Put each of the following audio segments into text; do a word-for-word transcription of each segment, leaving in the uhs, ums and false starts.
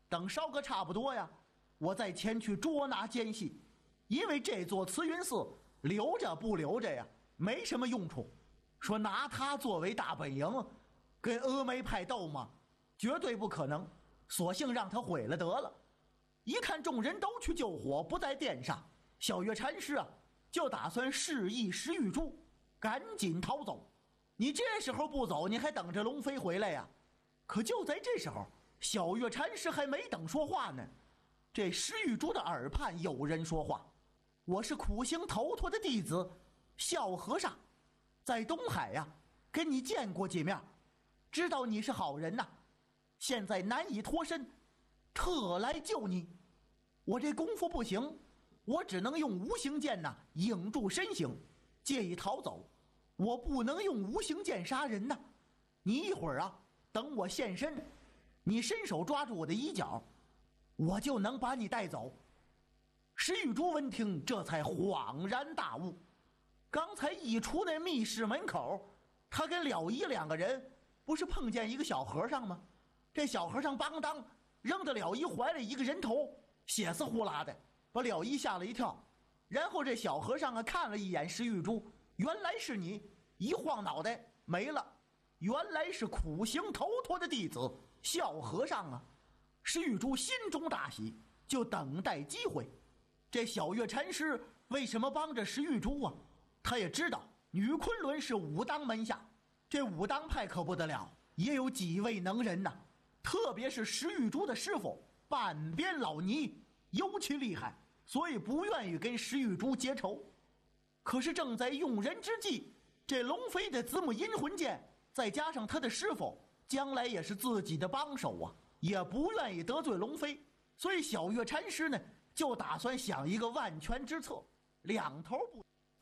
等烧个差不多呀，我再前去捉拿奸细。因为这座慈云寺留着不留着呀，没什么用处。说拿它作为大本营，跟峨眉派斗吗？绝对不可能。索性让它毁了得了。一看众人都去救火，不在殿上，小月禅师啊，就打算示意石玉珠赶紧逃走。你这时候不走，你还等着龙飞回来呀？可就在这时候，小月禅师还没等说话呢，这石玉珠的耳畔有人说话：“我是苦行头陀的弟子孝和尚，在东海呀、啊，跟你见过几面，知道你是好人呐、啊，现在难以脱身，特来救你。我这功夫不行，我只能用无形剑呐、啊、影住身形，借以逃走。我不能用无形剑杀人呐、啊。你一会儿啊，等我现身，你伸手抓住我的衣角，我就能把你带走。”石玉珠闻听，这才恍然大悟。刚才一出那密室门口，他跟了姨两个人不是碰见一个小和尚吗？这小和尚邦当扔到了姨怀里一个人头，血丝呼啦的，把了姨吓了一跳。然后这小和尚啊看了一眼石玉珠，原来是你，一晃脑袋没了。原来是苦行头陀的弟子孝和尚啊！石玉珠心中大喜，就等待机会。这小月禅师为什么帮着石玉珠啊？他也知道女昆仑是武当门下，这武当派可不得了，也有几位能人呐、啊。特别是石玉珠的师傅半边老尼尤其厉害，所以不愿意跟石玉珠结仇。可是正在用人之际，这龙飞的子母阴魂剑，再加上他的师傅将来也是自己的帮手啊，也不愿意得罪龙飞，所以小月禅师呢就打算想一个万全之策，两头不。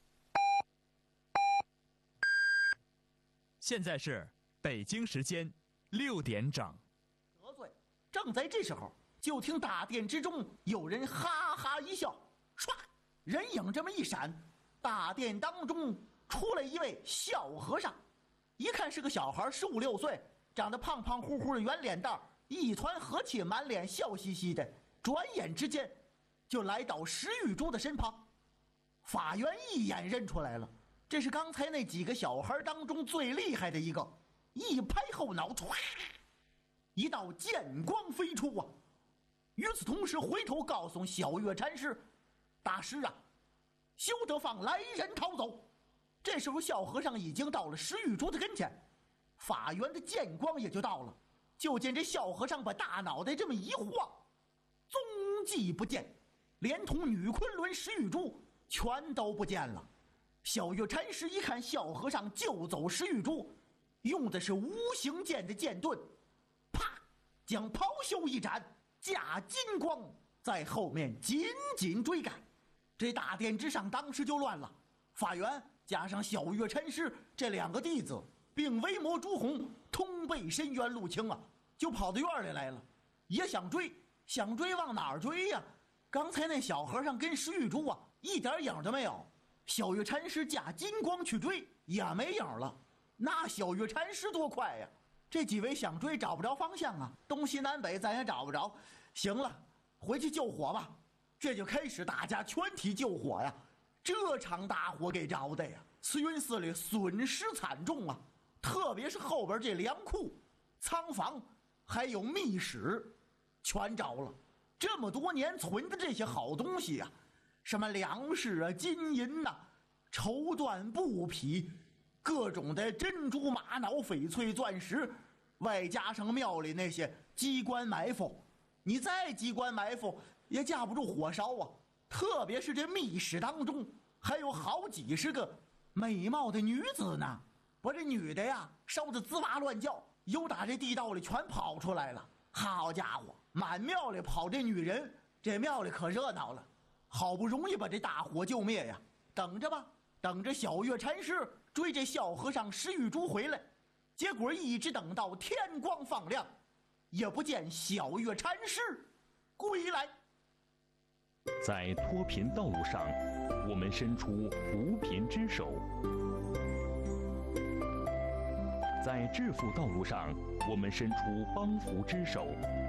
现在是北京时间六点整。 得罪。正在这时候，就听大殿之中有人哈哈一笑，唰，人影这么一闪，大殿当中出来一位小和尚，一看是个小孩，十五六岁，长得胖胖乎乎的圆脸蛋，一团和气，满脸笑嘻嘻的，转眼之间就来到石玉珠的身旁。法源一眼认出来了，这是刚才那几个小孩当中最厉害的一个，一拍后脑，唰，一道剑光飞出啊！与此同时，回头告诉小月禅师：“大师啊，休得放来人逃走！”这时候，小和尚已经到了石玉珠的跟前，法源的剑光也就到了。就见这小和尚把大脑袋这么一晃，踪迹不见，连同女昆仑石玉珠全都不见了。小月禅师一看小和尚救走石玉珠，用的是无形剑的剑盾，啪，将袍袖一展，架金光在后面紧紧追赶。这大殿之上当时就乱了，法源加上小月禅师这两个弟子，并微魔朱红通背深渊陆青啊，就跑到院里来了，也想追，想追往哪儿追呀？刚才那小和尚跟石玉珠啊，一点影都没有。小月禅师架金光去追，也没影了。那小月禅师多快呀！这几位想追找不着方向啊，东西南北咱也找不着。行了，回去救火吧。这就开始大家全体救火呀。这场大火给着的呀，慈云寺里损失惨重啊，特别是后边这粮库、仓房还有密室全着了。这么多年存的这些好东西啊，什么粮食啊、金银呐、啊、绸缎布匹，各种的珍珠玛瑙翡翠钻石，外加上庙里那些机关埋伏，你再机关埋伏也架不住火烧啊。特别是这密室当中还有好几十个美貌的女子呢，把这女的呀烧得滋哇乱叫，有打这地道里全跑出来了。好家伙，满庙里跑这女人，这庙里可热闹了。好不容易把这大火救灭呀，等着吧，等着小月禅师追这小和尚石玉珠回来。结果一直等到天光放亮，也不见小月禅师归来。 在脱贫道路上，我们伸出扶贫之手；在致富道路上，我们伸出帮扶之手。